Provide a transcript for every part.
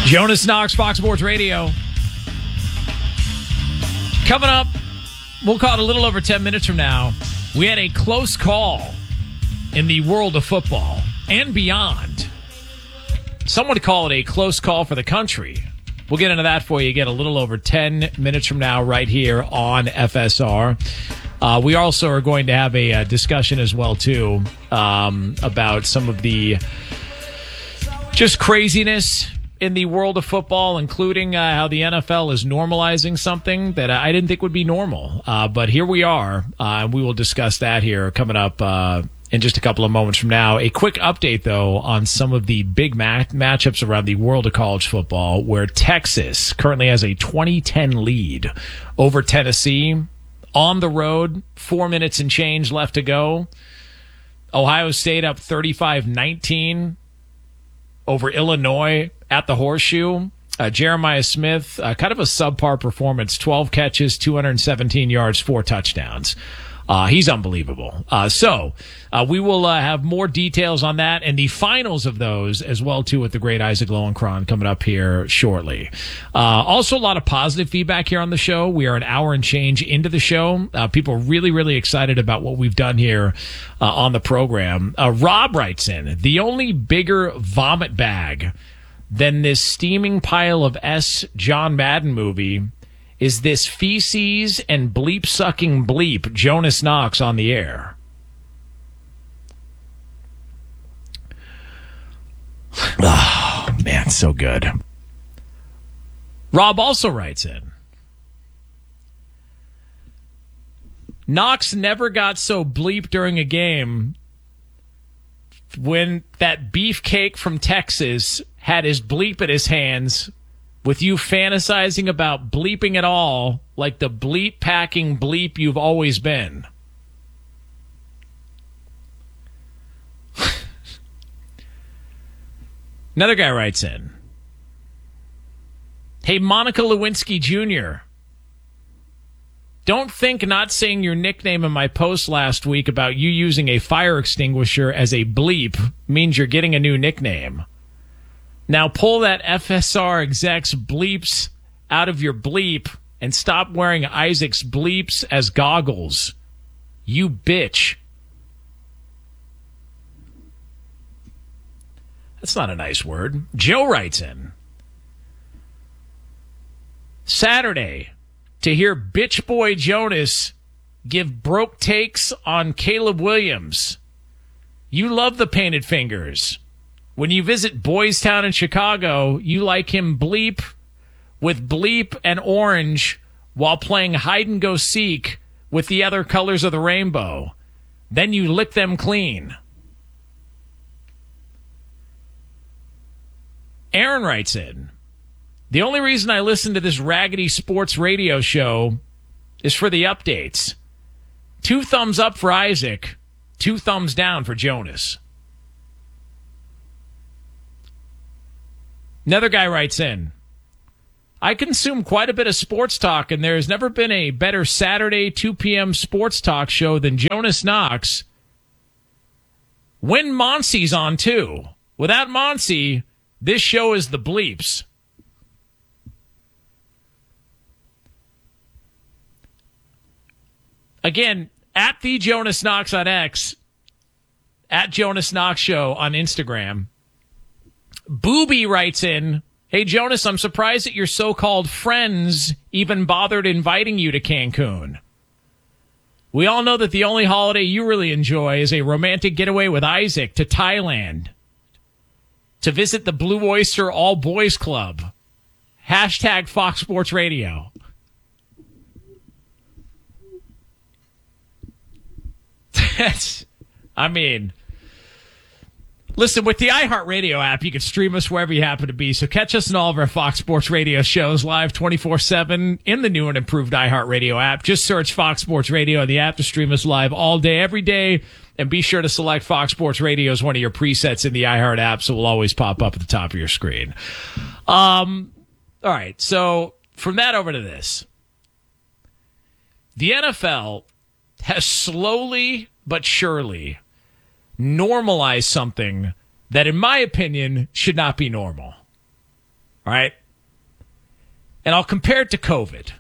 Jonas Knox, Fox Sports Radio. Coming up, we'll call it a little over 10 minutes from now. We had a close call in the world of football and beyond. Some would call it a close call for the country. We'll get into that for you again a little over 10 minutes from now right here on FSR. We also are going to have a discussion as well, too, about some of the just craziness in the world of football, including how the NFL is normalizing something that I didn't think would be normal. But here we are, and we will discuss that here coming up in just a couple of moments from now. A quick update, though, on some of the big matchups around the world of college football, where Texas currently has a 20-10 lead over Tennessee on the road. 4 minutes and change left to go. Ohio State up 35-19 over Illinois at the Horseshoe. Jeremiah Smith, kind of a subpar performance, 12 catches, 217 yards, 4 touchdowns. He's unbelievable. So we will have more details on that and the finals of those as well, too, with the great Isaac Lowenkron coming up here shortly. Also, a lot of positive feedback here on the show. We are an hour and change into the show. People are really, really excited about what we've done here on the program. Rob writes in, the only bigger vomit bag than this steaming pile of John Madden movie is this feces and bleep-sucking bleep Jonas Knox on the air. Oh, man, so good. Rob also writes in, Knox never got so bleep during a game when that beefcake from Texas had his bleep in his hands, with you fantasizing about bleeping it all like the bleep-packing bleep you've always been. Another guy writes in, hey, Monica Lewinsky Jr., don't think not saying your nickname in my post last week about you using a fire extinguisher as a bleep means you're getting a new nickname. Now pull that FSR exec's bleeps out of your bleep and stop wearing Isaac's bleeps as goggles. You bitch. That's not a nice word. Joe writes in, Saturday, to hear bitch boy Jonas give broke takes on Caleb Williams. You love the painted fingers. When you visit Boys Town in Chicago, you like him bleep with bleep and orange while playing hide and go seek with the other colors of the rainbow. Then you lick them clean. Aaron writes in, the only reason I listen to this raggedy sports radio show is for the updates. 2 thumbs up for Isaac, 2 thumbs down for Jonas. Another guy writes in, I consume quite a bit of sports talk, and there has never been a better Saturday 2 p.m. sports talk show than Jonas Knox. When Monty's on, too. Without Monty, this show is the bleeps. Again, at the Jonas Knox on X, at Jonas Knox Show on Instagram. Booby writes in, hey, Jonas, I'm surprised that your so-called friends even bothered inviting you to Cancun. We all know that the only holiday you really enjoy is a romantic getaway with Isaac to Thailand to visit the Blue Oyster All Boys Club. Hashtag Fox Sports Radio. Listen, with the iHeartRadio app, you can stream us wherever you happen to be. So catch us in all of our Fox Sports Radio shows live 24/7 in the new and improved iHeartRadio app. Just search Fox Sports Radio on the app to stream us live all day, every day. And be sure to select Fox Sports Radio as one of your presets in the iHeart app, so it will always pop up at the top of your screen. All right, so from that over to this. The NFL has slowly but surely normalize something that, in my opinion, should not be normal. All All right? And I'll compare it to COVID.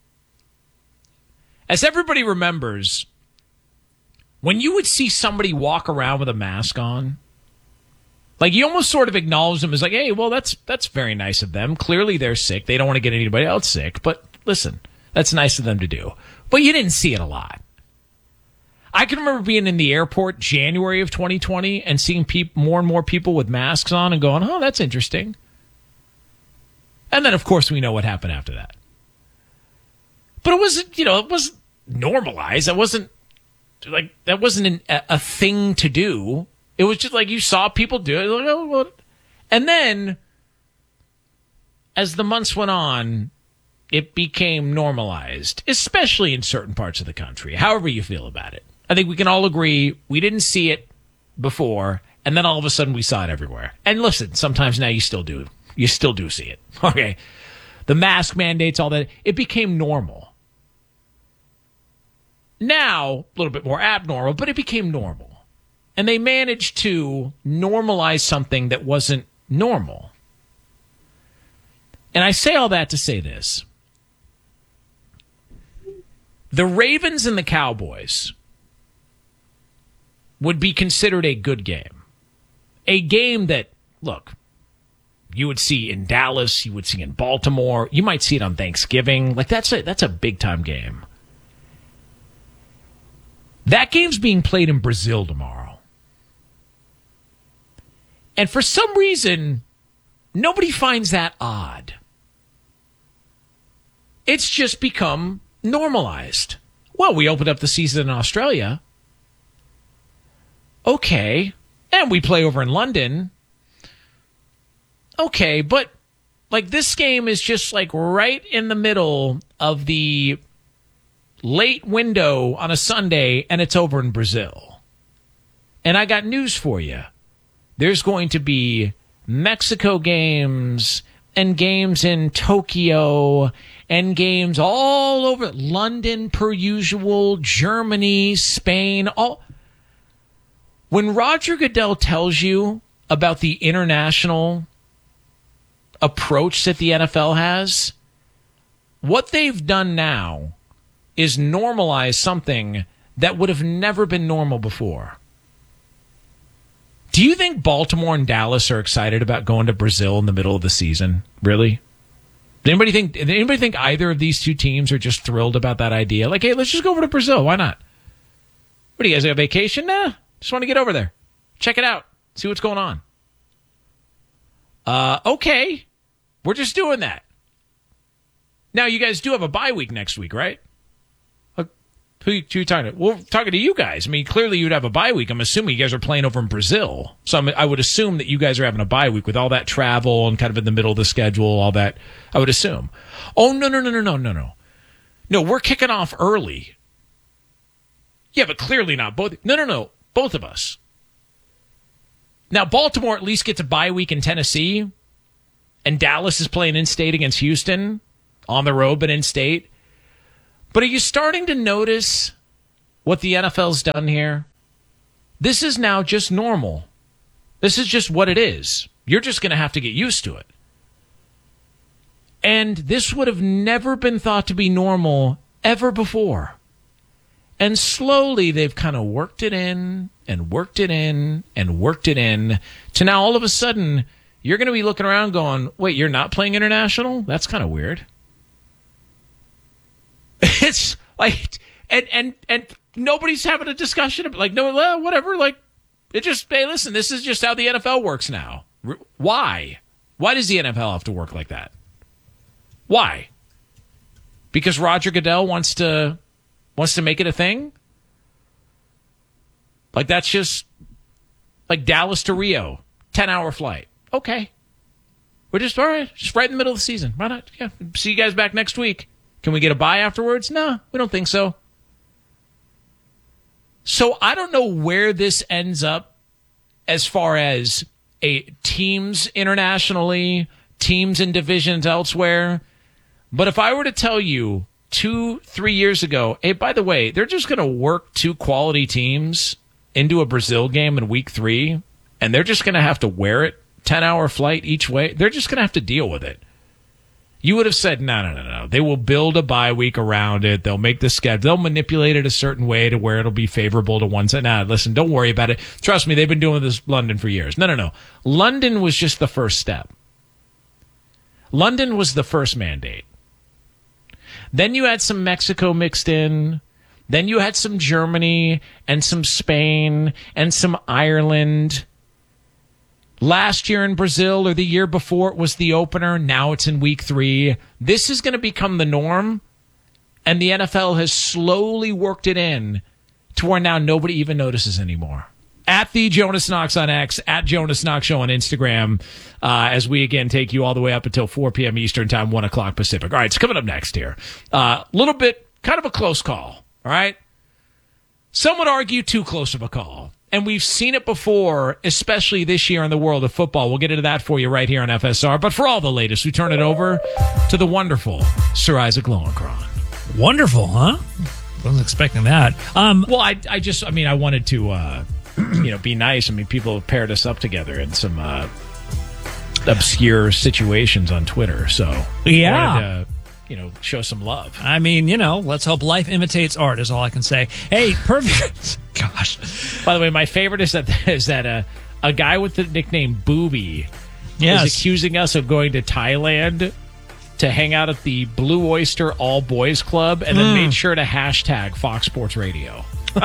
As everybody remembers, when you would see somebody walk around with a mask on, like you almost sort of acknowledge them as like, hey, well, that's very nice of them. Clearly they're sick. They don't want to get anybody else sick. But listen, that's nice of them to do. But you didn't see it a lot. I can remember being in the airport January of 2020 and seeing more and more people with masks on and going, oh, that's interesting. And then, of course, we know what happened after that. But it wasn't, it wasn't normalized. That wasn't a thing to do. It was just like you saw people do it. Like, oh, what? And then, as the months went on, it became normalized, especially in certain parts of the country, however you feel about it. I think we can all agree we didn't see it before, and then all of a sudden we saw it everywhere. And listen, sometimes now you still do. You still do see it. Okay. The mask mandates, all that, it became normal. Now, a little bit more abnormal, but it became normal. And they managed to normalize something that wasn't normal. And I say all that to say this. The Ravens and the Cowboys would be considered a good game. A game that, look, you would see in Dallas, you would see in Baltimore, you might see it on Thanksgiving. Like that's a big-time game. That game's being played in Brazil tomorrow. And for some reason, nobody finds that odd. It's just become normalized. Well, we opened up the season in Australia. Okay. And we play over in London. Okay, but like this game is just like right in the middle of the late window on a Sunday, and it's over in Brazil. And I got news for you. There's going to be Mexico games and games in Tokyo and games all over London per usual, Germany, Spain, all. When Roger Goodell tells you about the international approach that the NFL has, what they've done now is normalize something that would have never been normal before. Do you think Baltimore and Dallas are excited about going to Brazil in the middle of the season? Really? Did anybody think either of these two teams are just thrilled about that idea? Like, hey, let's just go over to Brazil. Why not? What do you guys have, vacation? Nah, just want to get over there. Check it out. See what's going on. Okay. We're just doing that. Now, you guys do have a bye week next week, right? Who are you talking to? We're talking to you guys. I mean, clearly you'd have a bye week. I'm assuming you guys are playing over in Brazil. So I would assume that you guys are having a bye week with all that travel and kind of in the middle of the schedule, all that. I would assume. Oh, no. No, we're kicking off early. Yeah, but clearly not both. No. Both of us. Now, Baltimore at least gets a bye week in Tennessee, and Dallas is playing in-state against Houston, on the road but in-state. But are you starting to notice what the NFL's done here? This is now just normal. This is just what it is. You're just going to have to get used to it. And this would have never been thought to be normal ever before. And slowly they've kind of worked it in and worked it in and worked it in to now all of a sudden you're going to be looking around going, wait, you're not playing international? That's kind of weird. It's like, and nobody's having a discussion about, like, no, well, whatever. Like, it just, hey, listen, this is just how the NFL works now. Why? Why does the NFL have to work like that? Why? Because Roger Goodell wants to make it a thing? Like, that's just like Dallas to Rio, 10-hour flight. Okay. We're just, all right, just right in the middle of the season. Why not? Yeah. See you guys back next week. Can we get a bye afterwards? No, we don't think so. So I don't know where this ends up as far as teams internationally, teams in divisions elsewhere. But if I were to tell you 2-3 years ago, hey, by the way, they're just going to work two quality teams into a Brazil game in week 3, and they're just going to have to wear it 10-hour flight each way. They're just going to have to deal with it. You would have said, no. They will build a bye week around it. They'll make the schedule. They'll manipulate it a certain way to where it'll be favorable to one side. Listen, don't worry about it. Trust me, they've been doing this London for years. No. London was just the first step. London was the first mandate. Then you had some Mexico mixed in. Then you had some Germany and some Spain and some Ireland. Last year in Brazil, or the year before, it was the opener. Now it's in week 3. This is going to become the norm, and the NFL has slowly worked it in to where now nobody even notices anymore. At the Jonas Knox on X, at Jonas Knox Show on Instagram, as we again take you all the way up until 4 p.m. Eastern Time, 1 o'clock Pacific. All right, it's coming up next here. Little bit, kind of a close call, all right? Some would argue too close of a call. And we've seen it before, especially this year in the world of football. We'll get into that for you right here on FSR. But for all the latest, we turn it over to the wonderful Sir Isaac Lowenkron. Wonderful, huh? Wasn't expecting that. Well, I wanted to, be nice. I mean, people have paired us up together in some obscure situations on Twitter. So, yeah. Wanted to, show some love. I mean, let's hope life imitates art is all I can say. Hey, perfect. Gosh. By the way, my favorite is that a guy with the nickname Booby is accusing us of going to Thailand to hang out at the Blue Oyster All Boys Club and then made sure to hashtag Fox Sports Radio.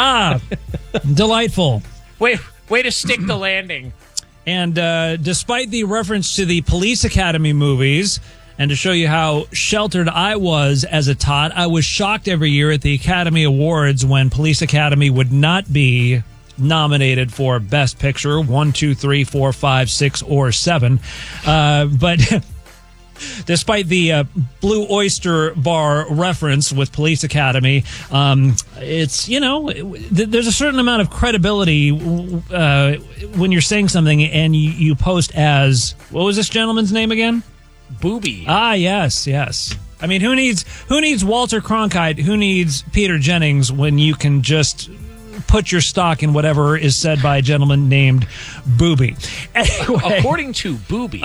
Delightful. Way to stick the landing. And despite the reference to the Police Academy movies, and to show you how sheltered I was as a tot, I was shocked every year at the Academy Awards when Police Academy would not be nominated for Best Picture 1, 2, 3, 4, 5, 6, or 7. But despite the Blue Oyster Bar reference with Police Academy, it's, there's a certain amount of credibility when you're saying something and you post as, what was this gentleman's name again? Booby. Yes. I mean, who needs Walter Cronkite? Who needs Peter Jennings when you can just put your stock in whatever is said by a gentleman named Booby? Anyway, according to Booby,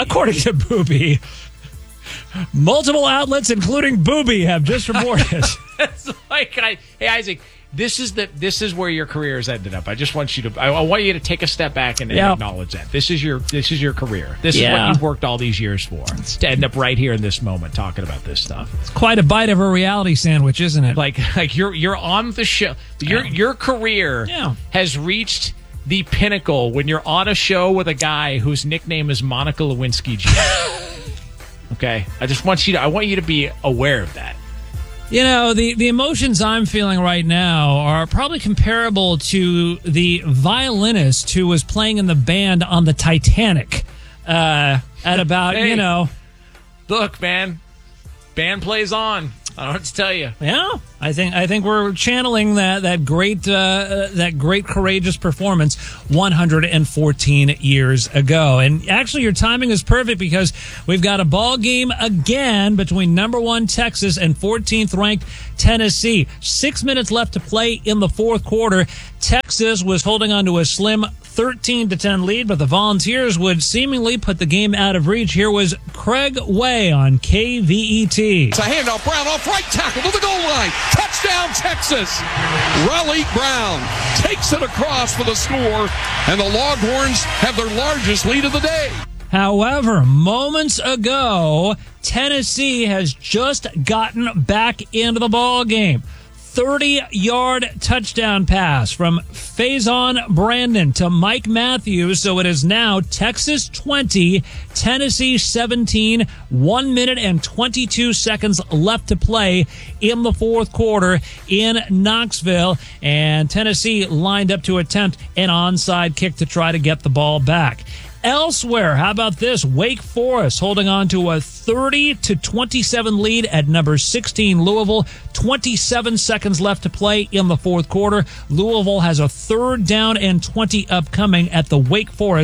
multiple outlets, including Booby, have just reported. It's like, hey Isaac, this is where your career has ended up. I just want you to, I want you to take a step back and acknowledge that this is your career. This is what you've worked all these years for. To end up right here in this moment talking about this stuff. It's quite a bite of a reality sandwich, isn't it? Like you're on the show. Your career has reached the pinnacle when you're on a show with a guy whose nickname is Monica Lewinsky Jr. Okay, I want you to be aware of that. The emotions I'm feeling right now are probably comparable to the violinist who was playing in the band on the Titanic at about, Look, man, band plays on. I don't know what to tell you. Yeah, I think we're channeling that great courageous performance 114 years ago. And actually, your timing is perfect because we've got a ball game again between number 1 Texas and 14th ranked Tennessee. 6 minutes left to play in the fourth quarter. Texas was holding on to a slim 13-10 lead, but the Volunteers would seemingly put the game out of reach. Here was Craig Way on KVET. It's a handoff. Brown off right tackle to the goal line. Touchdown, Texas. Raleigh Brown takes it across for the score, and the Longhorns have their largest lead of the day. However, moments ago, Tennessee has just gotten back into the ball game. 30-yard touchdown pass from Faison Brandon to Mike Matthews. So it is now Texas 20, Tennessee 17, 1 minute and 22 seconds left to play in the fourth quarter in Knoxville. And Tennessee lined up to attempt an onside kick to try to get the ball back. Elsewhere, how about this? Wake Forest holding on to a 30-27 lead at number 16 Louisville. 27 seconds left to play in the fourth quarter. Louisville has a 3rd down and 20 upcoming at the Wake Forest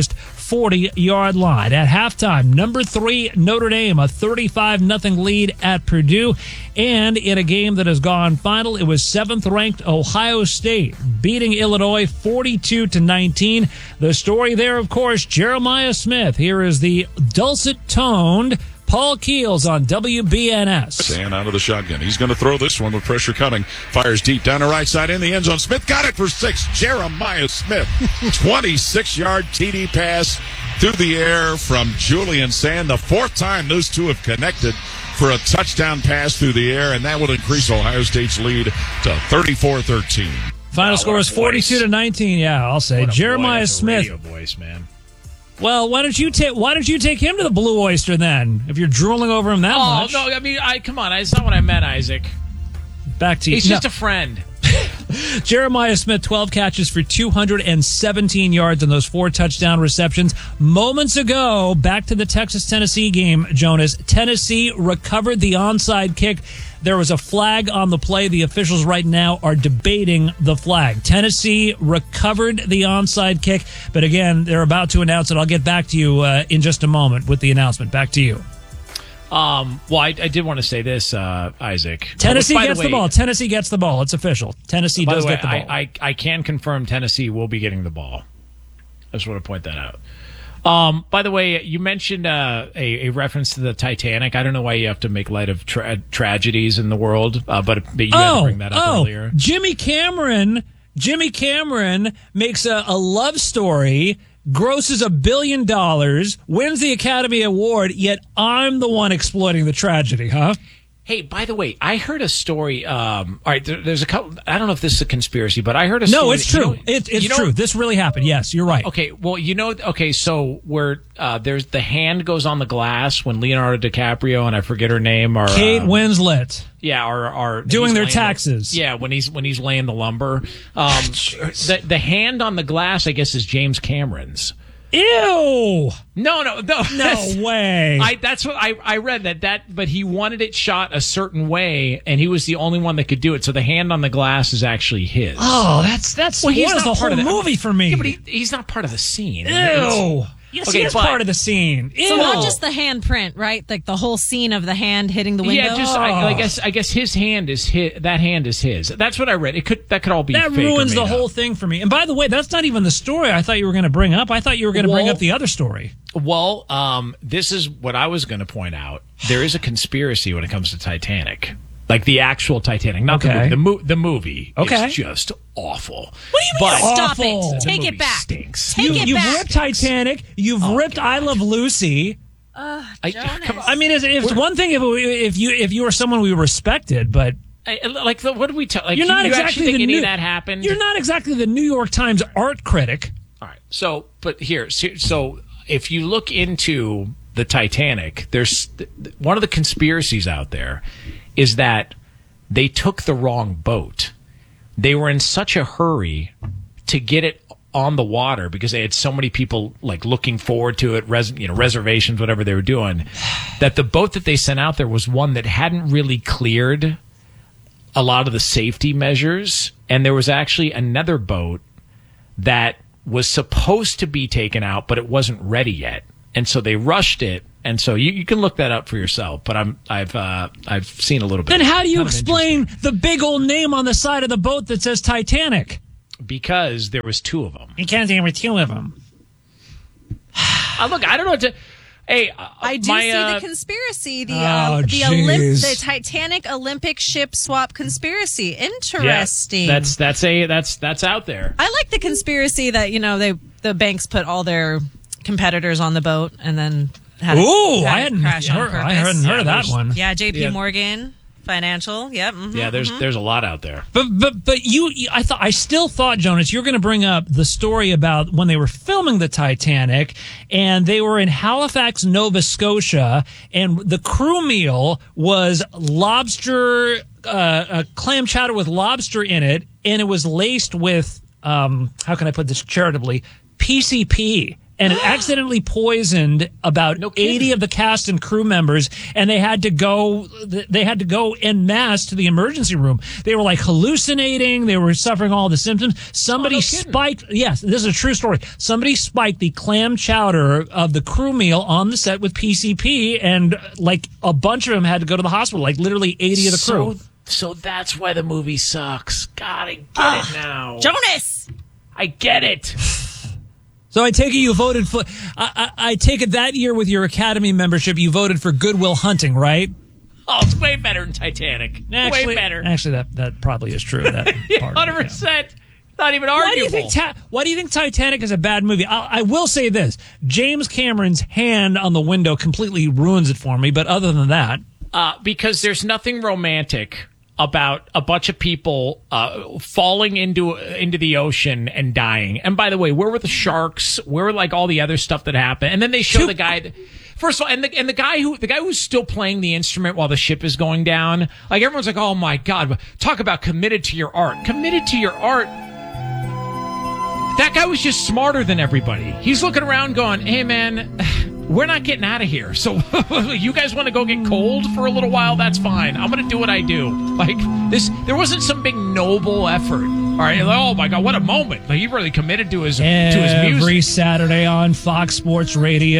40-yard line. At halftime, number 3 Notre Dame, a 35-0 lead at Purdue. And in a game that has gone final, it was 7th-ranked Ohio State beating Illinois 42-19. The story there, of course, Jeremiah Smith. Here is the dulcet-toned Paul Keels on WBNS. Sand out of the shotgun. He's going to throw this one with pressure coming. Fires deep down the right side in the end zone. Smith got it for 6. Jeremiah Smith. 26-yard TD pass through the air from Julian Sand. The 4th time those two have connected for a touchdown pass through the air, and that will increase Ohio State's lead to 34-13. Final score is 42-19. Yeah, I'll say. Jeremiah Smith. Radio voice, man. Well, why don't you take him to the Blue Oyster then? If you're drooling over him that much. Oh no, I mean, come on, it's not what I meant, Isaac. Back to you. He's just a friend. Jeremiah Smith, 12 catches for 217 yards on those 4 touchdown receptions. Moments ago, back to the Texas-Tennessee game, Jonas. Tennessee recovered the onside kick. There was a flag on the play. The officials right now are debating the flag. Tennessee recovered the onside kick, but again, they're about to announce it. I'll get back to you in just a moment with the announcement. Back to you. Well, I did want to say this, Isaac. Tennessee gets the ball. Tennessee gets the ball. It's official. Tennessee does get the ball. I can confirm Tennessee will be getting the ball. I just want to point that out. By the way, you mentioned a reference to the Titanic. I don't know why you have to make light of tragedies in the world, but you had to bring that up earlier. Jimmy Cameron makes a love story, grosses $1 billion, wins the Academy Award, yet I'm the one exploiting the tragedy, huh? Hey, by the way, I heard a story. All right, there's a couple. I don't know if this is a conspiracy, but I heard a story. No, it's true. It's true. This really happened. Yes, you're right. Okay, well, so where there's the hand goes on the glass when Leonardo DiCaprio and I forget her name are Kate Winslet. Yeah, are doing their taxes. When he's laying the lumber. The hand on the glass, I guess, is James Cameron's. Ew! No way. That's what I read that, but he wanted it shot a certain way, and he was the only one that could do it. So the hand on the glass is actually his. Oh, that's well, he's not the part whole of the movie for me. Yeah, but he's not part of the scene. Ew. Yes, he is part of the scene. Ew. So not just the handprint, right? Like the whole scene of the hand hitting the window. Yeah, I guess his hand is his. That hand is his. That's what I read. That could all be. That fake ruins the whole thing for me. And by the way, that's not even the story I thought you were going to bring up. I thought you were going to bring up the other story. Well, this is what I was going to point out. There is a conspiracy when it comes to Titanic. Like the actual Titanic, not the movie. The movie is just awful. What do you mean? Stop it! Take it back. Stinks. You've ripped Titanic. You've ripped I Love Lucy. I mean, it's one thing if you were someone we respected, but what do we tell? Like, you're not exactly think any of that happened. You're not exactly the New York Times art critic. All right. So if you look into the Titanic, there's one of the conspiracies out there is that they took the wrong boat. They were in such a hurry to get it on the water because they had so many people like looking forward to it, reservations, whatever they were doing, that the boat that they sent out there was one that hadn't really cleared a lot of the safety measures. And there was actually another boat that was supposed to be taken out, but it wasn't ready yet. And so they rushed it. And so you can look that up for yourself, but I've seen a little bit. Then how do you explain the big old name on the side of the boat that says Titanic? Because there was 2 of them. You can't think there were 2 of them. Look, I don't know what to. Hey, I do see the conspiracy, the Titanic Olympic ship swap conspiracy. Interesting. Yeah, that's out there. I like the conspiracy that the banks put all their competitors on the boat and then. I hadn't heard of that one. Yeah, J.P. Morgan Financial. Yep. Mm-hmm, yeah, there's a lot out there. But I still thought, Jonas, you're going to bring up the story about when they were filming the Titanic and they were in Halifax, Nova Scotia, and the crew meal was lobster, clam chowder with lobster in it, and it was laced with how can I put this charitably? PCP. And it accidentally poisoned about 80 of the cast and crew members, and they had to go en masse to the emergency room. They were like hallucinating. They were suffering all the symptoms. Somebody spiked. Yes, this is a true story. Somebody spiked the clam chowder of the crew meal on the set with PCP, and like a bunch of them had to go to the hospital. Like literally 80 of the crew. So that's why the movie sucks. God, I get it now. Jonas! I get it. So I take it you voted for. I take it that year with your Academy membership, you voted for Good Will Hunting, right? Oh, it's way better than Titanic. Way better. Actually, that probably is true. That 100%. Not even arguable. Why do you think Titanic is a bad movie? I will say this: James Cameron's hand on the window completely ruins it for me. But other than that, because there's nothing romantic about a bunch of people falling into the ocean and dying. And by the way, where were the sharks? Where were like all the other stuff that happened? And then they show the guy. First of all, and the guy who's still playing the instrument while the ship is going down. Like everyone's like, oh my God, talk about committed to your art. Committed to your art. That guy was just smarter than everybody. He's looking around going, hey man, we're not getting out of here. So you guys want to go get cold for a little while? That's fine. I'm going to do what I do. Like this, there wasn't some big noble effort. All right. Oh my God, what a moment. Like he really committed to his music. Every Saturday on Fox Sports Radio.